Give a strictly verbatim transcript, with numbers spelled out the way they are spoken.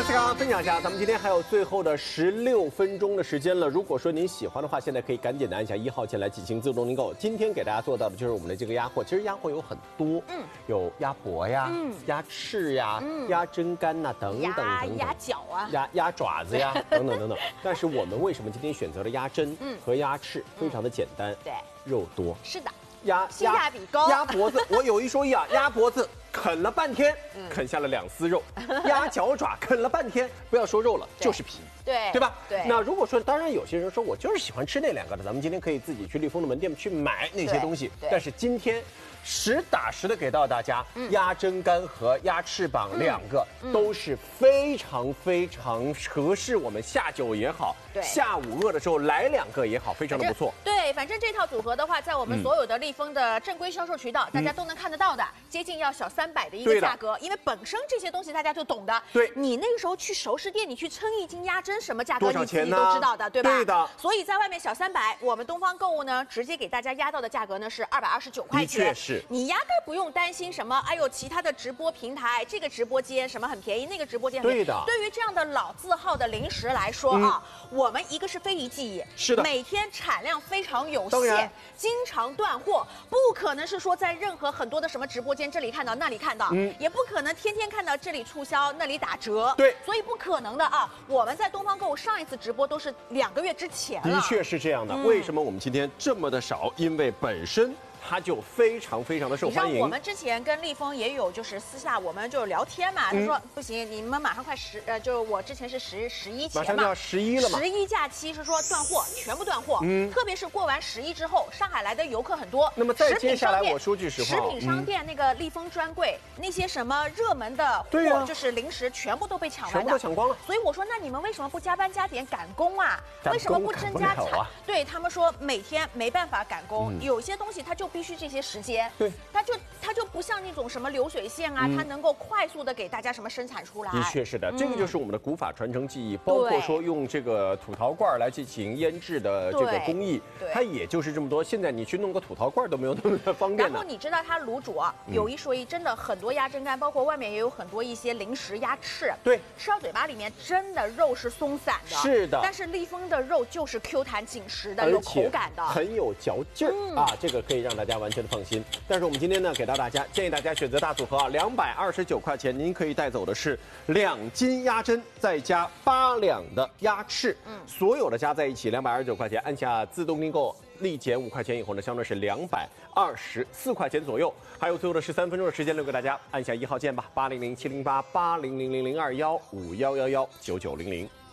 是刚刚分享一下，咱们今天还有最后的十六分钟的时间了。如果说您喜欢的话，现在可以赶紧的按下一号键来进行自动订购。今天给大家做到的就是我们的这个鸭货，其实鸭货有很多，嗯，有鸭脖呀，嗯，鸭翅呀，嗯，鸭胗肝呐，等等等等， 鸭脚啊， 鸭鸭爪子呀，等等等等。但是我们为什么今天选择了鸭胗和鸭翅？非常的简单，对，肉多， 是的。 鸭性价比高， 鸭脖子，我有一说一啊，鸭脖子啃了半天，啃下了两丝肉；鸭脚爪啃了半天，不要说肉了，就是皮， 对对吧？ 对。 那如果说，当然有些人说我就是喜欢吃那两个的，咱们今天可以自己去立丰的门店去买那些东西。但是今天实打实的给到大家，鸭胗肝和鸭翅膀两个都是非常非常合适我们下酒也好，下午饿的时候来两个也好，非常的不错。 对，反正这套组合的话，在我们所有的立丰的正规销售渠道，大家都能看得到的，接近要小三百的一个价格。因为本身这些东西大家就懂的。对，你那个时候去熟食店，你去称一斤鸭胗什么价格，你自己都知道的，对吧？ 对的。 所以在外面小三百，我们东方购物呢，直接给大家压到的价格呢是二百二十九块钱。 的确是。你压根不用担心什么，哎呦，其他的直播平台，这个直播间什么很便宜，那个直播间很便宜。 对的。 对于这样的老字号的零食来说啊，我们一个是非遗记忆， 是的， 每天产量非常有限，经常断货，不可能是说在任何很多的什么直播间这里看到那里看到，嗯，也不可能天天看到这里促销那里打折， 对， 所以不可能的啊。我们在东方购物上一次直播都是两个月之前了， 的确是这样的。嗯、为什么我们今天这么的少？因为本身。它就非常非常的受欢迎。 我们之前跟立丰也有，就是私下我们就聊天嘛。嗯、他说不行，你们马上快十呃，就我之前是十十一前嘛， 马上就要十一了嘛。 十一假期是说断货，全部断货。嗯，特别是过完十一之后，上海来的游客很多。 那么再接下来，我说句实话， 食品商店那个立丰专柜、嗯、那些什么热门的货， 对啊、 就是零食，全部都被抢完的，全部都抢光了。 所以我说，那你们为什么不加班加点赶工啊？为什么不增加产？ 啊、 对他们说，每天没办法赶工，嗯、有些东西它就必须这些时间。 对， 它就它就不像那种什么流水线啊，嗯、它能够快速的给大家什么生产出来。 的确是的，嗯、这个就是我们的古法传承技艺，包括说用这个土陶罐来进行腌制的这个工艺，它也就是这么多。现在你去弄个土陶罐都没有那么的方便。 然后你知道它卤煮啊，有一说一，真的很多鸭胗肝，包括外面也有很多一些零食鸭翅， 对， 吃到嘴巴里面真的肉是松散的， 是的。 但是立丰的肉就是 Q 弹紧实的，有口感的， 很有嚼劲儿、嗯、啊，这个可以让大家完全的放心。但是我们今天呢，给到大家建议大家选择大组合啊，两百二十九块钱，您可以带走的是两斤鸭胗，再加八两的鸭翅，嗯，所有的加在一起两百二十九块钱，按下自动订购，立减五块钱以后呢，相当是两百二十四块钱左右。还有最后的十三分钟的时间留给大家，按下一号键吧，八零零七零八八零零零零二幺五幺幺幺九九零零。